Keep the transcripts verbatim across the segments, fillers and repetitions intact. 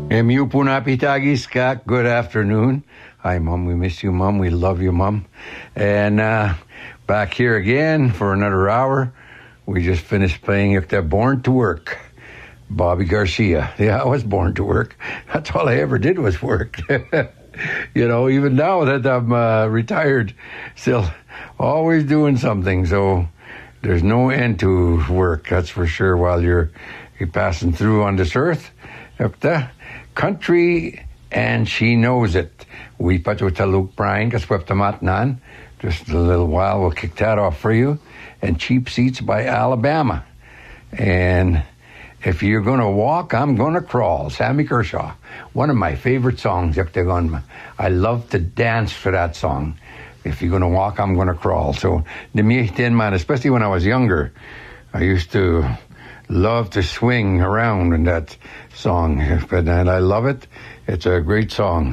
Emu Punapitagis, good afternoon. Hi, Mom. We miss you, Mom. We love you, Mom. And uh, back here again for another hour. We just finished playing If They're Born to Work. Bobby Garcia. Yeah, I was born to work. That's all I ever did was work. You know, even now that I'm uh, retired, still always doing something. So there's no end to work, that's for sure, while you're, you're passing through on this earth. If the country, and she knows it. We Patutaluk Brian, Kasweptamatnan. Just a little while, we'll kick that off for you. And Cheap Seats by Alabama. And if you're going to walk, I'm going to crawl. Sammy Kershaw. One of my favorite songs. I love to dance for that song. If you're going to walk, I'm going to crawl. So, man, especially when I was younger, I used to love to swing around in that song. And I love it. It's a great song.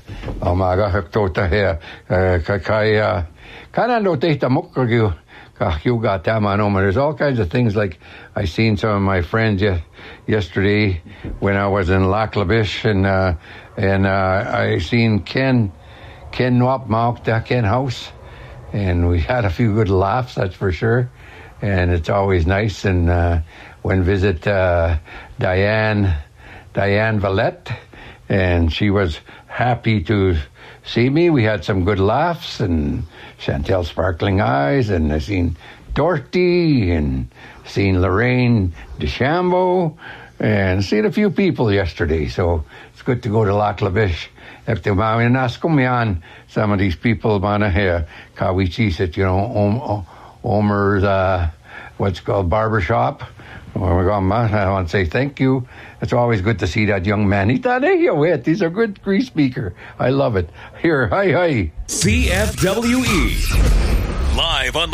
There's all kinds of things, like I seen some of my friends ye- yesterday when I was in Lac La Biche, and uh, and uh, I seen Ken Ken Nwap Mauk Ken House, and we had a few good laughs, that's for sure. And it's always nice. And uh, when visit uh, Diane Diane Valette, and she was happy to see me. We had some good laughs, and Chantel Sparkling Eyes, and I seen Dorothy, and seen Lorraine DeChambeau, and seen a few people yesterday. So it's good to go to Lac La Biche. If they want to ask me some of these people, man, here, Kawichi, you know, Omer's, uh, what's called barbershop. Well, we're going, man. I want to say thank you. It's always good to see that young man. He's not here with. He's a good Greek speaker. I love it. Here, hi, hi. C F W E. Live on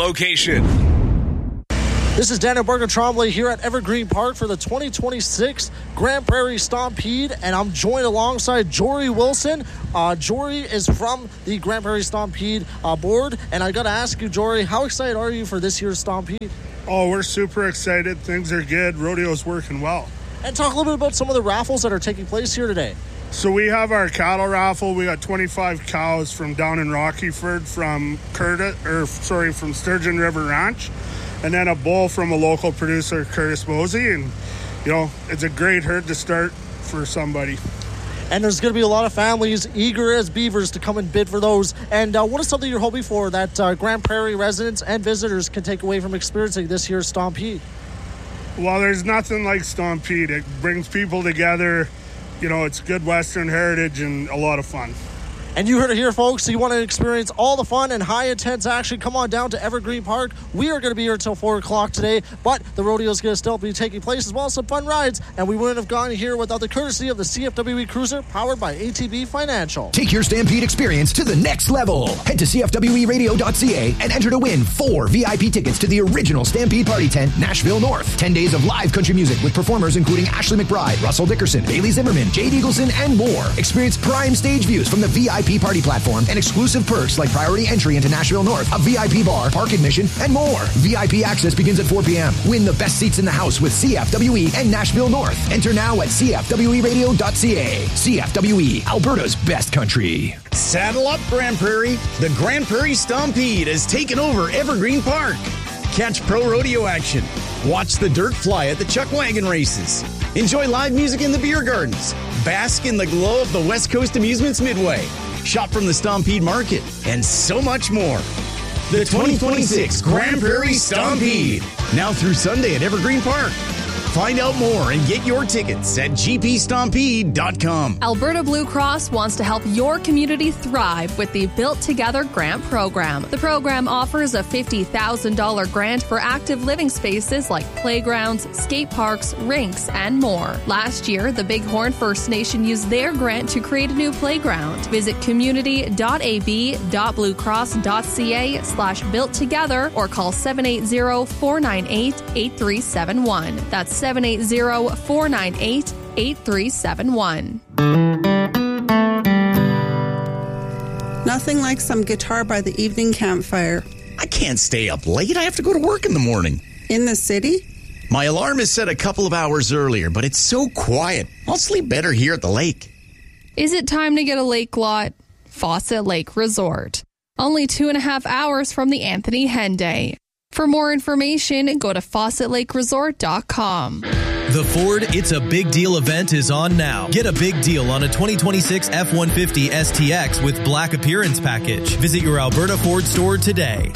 location. This is Daniel Berger-Trombley here at Evergreen Park for the twenty twenty-six Grand Prairie Stampede, and I'm joined alongside Jory Wilson. Uh, Jory is from the Grand Prairie Stampede uh, board, and I got to ask you, Jory, how excited are you for this year's Stampede? Oh, we're super excited. Things are good. Rodeo's working well. And talk a little bit about some of the raffles that are taking place here today. So we have our cattle raffle. We got twenty-five cows from down in Rockyford from Curtis, or sorry, from Sturgeon River Ranch, and then a bull from a local producer, Curtis Mosey. And you know, it's a great herd to start for somebody. And there's going to be a lot of families eager as beavers to come and bid for those. And uh, what is something you're hoping for that uh, Grand Prairie residents and visitors can take away from experiencing this year's Stampede? Well, there's nothing like Stampede. It brings people together. You know, it's good Western heritage and a lot of fun. And you heard it here, folks. So you want to experience all the fun and high intense action, come on down to Evergreen Park. We are going to be here until four o'clock today, but the rodeo is going to still be taking place, as well as some fun rides. And we wouldn't have gone here without the courtesy of the C F W E Cruiser, powered by A T B Financial. Take your Stampede experience to the next level. Head to C F W E radio dot C A and enter to win four V I P tickets to the original Stampede Party Tent, Nashville North. Ten days of live country music with performers including Ashley McBride, Russell Dickerson, Bailey Zimmerman, Jade Eagleson, and more. Experience prime stage views from the V I P Party platform and exclusive perks like priority entry into Nashville North, a V I P bar, park admission, and more. V I P access begins at four p.m. Win the best seats in the house with C F W E and Nashville North. Enter now at C F W E radio dot C A. C F W E, Alberta's best country. Saddle up, Grand Prairie. The Grand Prairie Stampede has taken over Evergreen Park. Catch pro rodeo action. Watch the dirt fly at the Chuck Wagon races. Enjoy live music in the beer gardens. Bask in the glow of the West Coast Amusements Midway. Shop from the Stampede Market, and so much more. The twenty twenty-six Grand Prairie Stampede, now through Sunday at Evergreen Park. Find out more and get your tickets at G P stampede dot com. Alberta Blue Cross wants to help your community thrive with the Built Together Grant Program. The program offers a fifty thousand dollars grant for active living spaces like playgrounds, skate parks, rinks, and more. Last year, the Bighorn First Nation used their grant to create a new playground. Visit community dot a b dot blue cross dot c a slash built together or call seven eight zero, four nine eight, eight three seven one. That's seven eight zero, four nine eight, eight three seven one. Nothing like some guitar by the evening campfire. I can't stay up late. I have to go to work in the morning. In the city? My alarm is set a couple of hours earlier, but it's so quiet. I'll sleep better here at the lake. Is it time to get a lake lot? Fawcett Lake Resort. Only two and a half hours from the Anthony Henday. For more information, go to fawcett lake resort dot com. The Ford It's a Big Deal event is on now. Get a big deal on a twenty twenty-six F one fifty S T X with Black Appearance Package. Visit your Alberta Ford store today.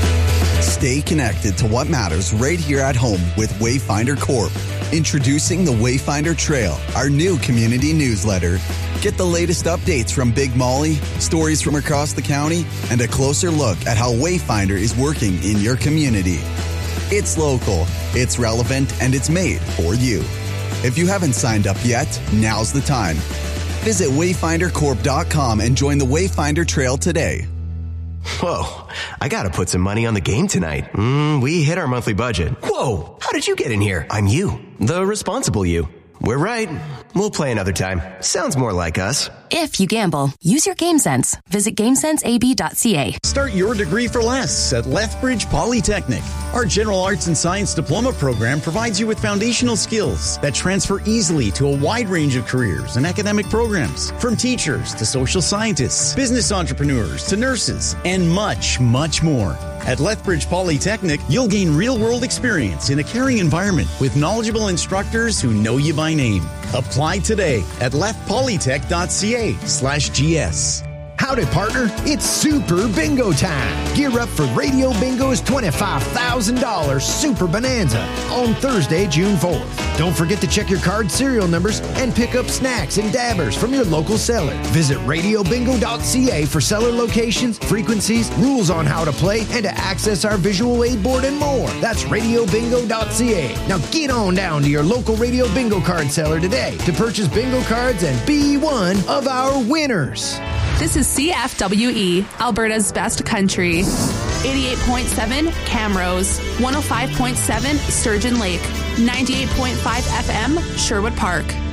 Stay connected to what matters right here at home with Wayfinder Corp. Introducing the Wayfinder Trail, our new community newsletter. Get the latest updates from Big Molly, stories from across the county, and a closer look at how Wayfinder is working in your community. It's local, it's relevant, and it's made for you. If you haven't signed up yet, now's the time. Visit wayfinder corp dot com and join the Wayfinder Trail today. Whoa, I gotta put some money on the game tonight. Mm, we hit our monthly budget. Whoa, how did you get in here? I'm you, the responsible you. We're right. We'll play another time. Sounds more like us. If you gamble, use your game sense. Visit game sense a b dot c a. Start your degree for less at Lethbridge Polytechnic. Our General Arts and Science Diploma program provides you with foundational skills that transfer easily to a wide range of careers and academic programs, from teachers to social scientists, business entrepreneurs to nurses, and much, much more. At Lethbridge Polytechnic, you'll gain real-world experience in a caring environment with knowledgeable instructors who know you by name. Apply today at lethpolytech dot c a slash g s. Howdy, partner. It's Super Bingo time. Gear up for Radio Bingo's twenty-five thousand dollars Super Bonanza on Thursday, June fourth. Don't forget to check your card serial numbers and pick up snacks and dabbers from your local seller. Visit radio bingo dot c a for seller locations, frequencies, rules on how to play, and to access our visual aid board and more. That's radio bingo dot c a. Now get on down to your local Radio Bingo card seller today to purchase bingo cards and be one of our winners. This is C F W E, Alberta's best country. eighty-eight point seven Camrose, one oh five point seven Sturgeon Lake, ninety-eight point five F M Sherwood Park.